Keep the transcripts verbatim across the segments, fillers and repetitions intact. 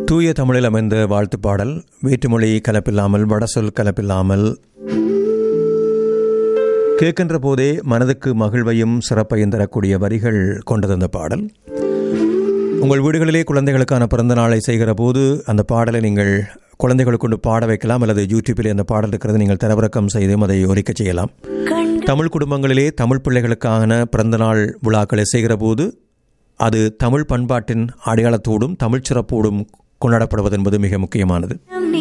தூய தமிழில் அமைந்த வாழ்த்து பாடல், வேற்றுமொழி கலப்பில்லாமல், வடசொல் கலப்பில்லாமல், கேட்கின்ற போதே மனதுக்கு மகிழ்வையும் சிறப்பையும் தரக்கூடிய வரிகள் கொண்டது அந்த பாடல். உங்கள் வீடுகளிலே குழந்தைகளுக்கான பிறந்த நாளை செய்கிற போது அந்த பாடலை நீங்கள் குழந்தைகளுக்கு கொண்டு பாட வைக்கலாம், அல்லது யூடியூப்பிலே அந்த பாடல் இருக்கிறது நீங்கள் தரவிறக்கம் செய்து அதை ஒலிக்க செய்யலாம். தமிழ் குடும்பங்களிலே தமிழ் பிள்ளைகளுக்கான பிறந்தநாள் விழாக்களை செய்கிற போது அது தமிழ் பண்பாட்டின் அடையாளத்தோடும் தமிழ் சிறப்போடும் கொண்டாடப்படுவது என்பது மிக முக்கியமானது.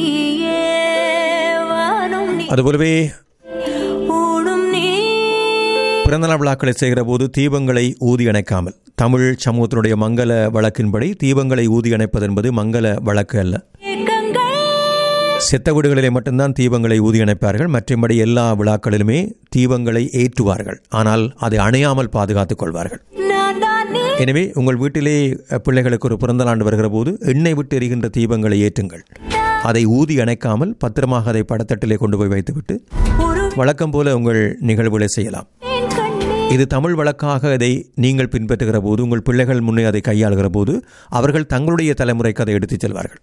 அதுபோலவே பிறந்தநாள் விழாக்களை செய்கிற போது தீபங்களை ஊதி அணைக்காமல், தமிழ் சமூகத்தினுடைய மங்கள வழக்கின்படி தீபங்களை ஊதி அணைப்பது என்பது மங்கள வழக்கு அல்ல. செத்த வீடுகளிலே மட்டும்தான் தீபங்களை ஊதி அணைப்பார்கள், மற்றபடி எல்லா விழாக்களிலுமே தீபங்களை ஏற்றுவார்கள், ஆனால் அதை அணையாமல் பாதுகாத்துக் கொள்வார்கள். எனவே உங்கள் வீட்டிலே பிள்ளைகளுக்கு ஒரு பிறந்த நாள் வருகிற போது எண்ணெய் விட்டு எரிகின்ற தீபங்களை ஏற்றுங்கள். அதை ஊதி அணைக்காமல் பத்திரமாக அதை படத்தட்டிலே கொண்டு போய் வைத்துவிட்டு வழக்கம் போல உங்கள் நிகழ்வுகளை செய்யலாம். இது தமிழ் வழக்காக இதை நீங்கள் பின்பற்றுகிற போது, உங்கள் பிள்ளைகள் முன்னே அதை கையாளுகிற போது அவர்கள் தங்களுடைய தலைமுறைக்கு அதை எடுத்துச் செல்வார்கள்.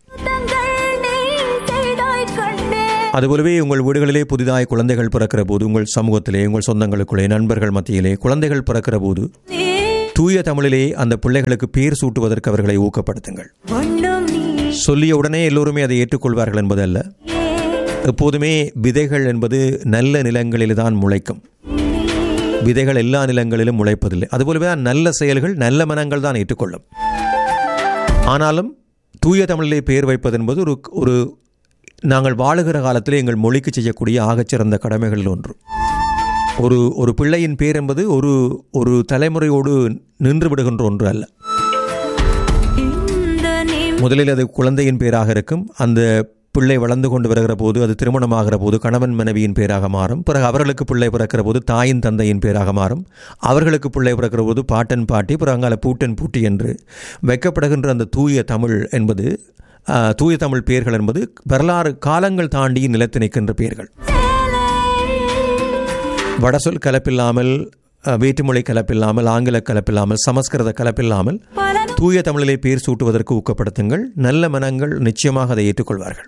அதுபோலவே உங்கள் வீடுகளிலே புதிதாய் குழந்தைகள் பிறக்கிற போது, உங்கள் சமூகத்திலே, உங்கள் சொந்தங்களுக்குள்ளே, நண்பர்கள் மத்தியிலே குழந்தைகள் பிறக்கிற போது தூய தமிழிலே அந்த பிள்ளைகளுக்கு பேர் சூட்டுவதற்கு அவர்களை ஊக்கப்படுத்துங்கள். சொல்லிய உடனே எல்லோருமே அதை ஏற்றுக்கொள்வார்கள் என்பதல்ல. எப்போதுமே விதைகள் என்பது நல்ல நிலங்களில் தான் முளைக்கும். விதைகள் எல்லா நிலங்களிலும் முளைப்பதில்லை. அதுபோலவே தான் நல்ல செயல்கள், நல்ல மனங்கள் தான் ஏற்றுக்கொள்ளும். ஆனாலும் தூய தமிழிலே பெயர் வைப்பது என்பது ஒரு ஒரு நாங்கள் வாழுகிற காலத்திலே எங்கள் மொழிக்கு செய்யக்கூடிய ஆகச்சிறந்த கடமைகளில் ஒன்று. ஒரு ஒரு பிள்ளையின் பேர் என்பது ஒரு ஒரு தலைமுறையோடு நின்று விடுகின்ற ஒன்று அல்ல. முதலில் அது குழந்தையின் பேராக இருக்கும். அந்த பிள்ளை வளர்ந்து கொண்டு வருகிற போது, அது திருமணமாகிற போது கணவன் மனைவியின் பேராக மாறும். பிறகு அவர்களுக்கு பிள்ளை பிறக்கிற போது தாயின் தந்தையின் பேராக மாறும். அவர்களுக்கு பிள்ளை பிறக்கிற போது பாட்டன் பாட்டி, பிறகு அங்கால பூட்டன் பூட்டி என்று வைக்கப்படுகின்ற அந்த தூய தமிழ் என்பது, தூய தமிழ் பெயர்கள் என்பது வரலாறு காலங்கள் தாண்டி நிலைத்து நிற்கின்ற பெயர்கள். வடசொல் கலப்பில்லாமல், வேற்றுமொழி கலப்பில்லாமல், ஆங்கில கலப்பில்லாமல், சமஸ்கிருத கலப்பில்லாமல் தூய தமிழிலே பேர் சூட்டுவதற்கு ஊக்கப்படுத்துங்கள். நல்ல மனங்கள் நிச்சயமாக அதை ஏற்றுக்கொள்வார்கள்.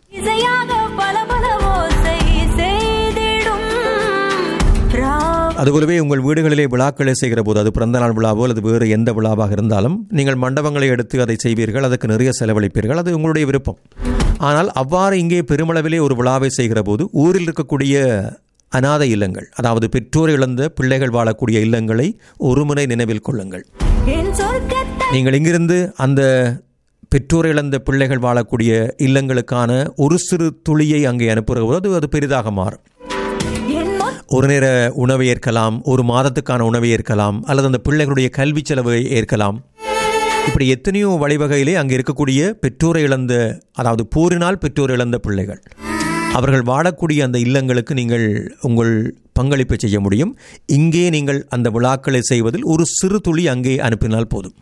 அதுபோலவே உங்கள் வீடுகளிலே விழாக்களை செய்கிற போது, அது பிறந்தநாள் விழாவோ அல்லது வேறு எந்த விழாவாக இருந்தாலும், நீங்கள் மண்டபங்களை எடுத்து அதை செய்வீர்கள், அதுக்கு நிறைய செலவழிப்பீர்கள், அது உங்களுடைய விருப்பம். ஆனால் அவ்வாறு இங்கே பெருமளவிலே ஒரு விழாவை செய்கிற போது ஊரில் இருக்கக்கூடிய அநாதை இல்லங்கள், அதாவது பெற்றோர் இழந்த பிள்ளைகள் வாழக்கூடிய இல்லங்களை ஒருமுறை நினைவில் கொள்ளுங்கள். நீங்கள் இங்கிருந்து அந்த பெற்றோர் இழந்த பிள்ளைகள் வாழக்கூடிய இல்லங்களுக்கான ஒரு சிறு துளியை அங்கே அனுப்புகிற போது அது பெரிதாக மாறும். ஒரு நேர உணவை ஏற்கலாம், ஒரு மாதத்துக்கான உணவை ஏற்கலாம், அல்லது அந்த பிள்ளைகளுடைய கல்வி செலவை ஏற்கலாம். இப்படி எத்தனையோ வழிவகையிலே அங்கே இருக்கக்கூடிய பெற்றோரை இழந்த, அதாவது போரினால் பெற்றோர் இழந்த பிள்ளைகள், அவர்கள் வாழக்கூடிய அந்த இல்லங்களுக்கு நீங்கள் உங்கள் பங்களிப்பை செய்ய முடியும். இங்கே நீங்கள் அந்த விழாக்களை செய்வதில் ஒரு சிறு துளி அங்கே அனுப்பினால் போதும்.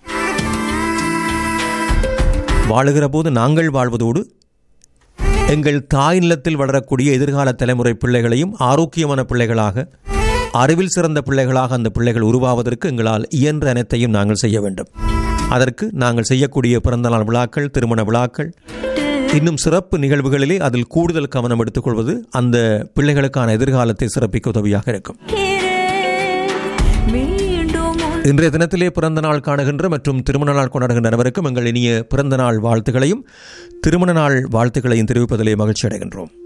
வாழுகிற போது நாங்கள் வாழ்வதோடு எங்கள் தாய் நிலத்தில் வளரக்கூடிய எதிர்கால தலைமுறை பிள்ளைகளையும் ஆரோக்கியமான பிள்ளைகளாக, அறிவில் சிறந்த பிள்ளைகளாக அந்த பிள்ளைகள் உருவாவதற்கு எங்களால் இயன்ற அனைத்தையும் நாங்கள் செய்ய வேண்டும். அதற்கு நாங்கள் செய்யக்கூடிய பிறந்தநாள் விழாக்கள், திருமண விழாக்கள், இன்னும் சிறப்பு நிகழ்வுகளிலே அதில் கூடுதல் கவனம் எடுத்துக்கொள்வது அந்த பிள்ளைகளுக்கான எதிர்காலத்தை சிறப்பிக்க உதவியாக இருக்கும். இன்றைய தினத்திலே பிறந்த நாள் காணுகின்ற மற்றும் திருமண நாள் கொண்டாடுகின்ற அனைவருக்கும் எங்கள் இனிய பிறந்த நாள் வாழ்த்துக்களையும் திருமண நாள் வாழ்த்துக்களையும் தெரிவிப்பதிலே மகிழ்ச்சி அடைகின்றோம்.